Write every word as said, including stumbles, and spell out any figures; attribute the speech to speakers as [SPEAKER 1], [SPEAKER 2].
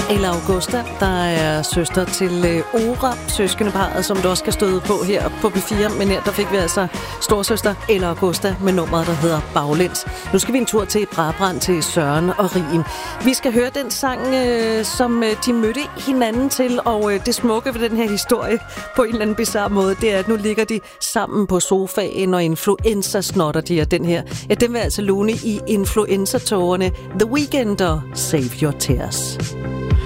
[SPEAKER 1] Ella Augusta, der er søster til Ora, søskendeparret, som du også skal støde på her på B fire. Men her der fik vi altså storsøster Ella Augusta med nummeret, der hedder Baglæns. Nu skal vi en tur til Brabrand til Søren og Rien. Vi skal høre den sang, øh, som de mødte hinanden til, og øh, det smukke ved den her historie på en eller anden bizarre måde, det er, at nu ligger de sammen på sofaen, og influenza snotter de, og den her, ja, den vil altså lune i influenza-tårerne The Weeknd og Save Your Tears.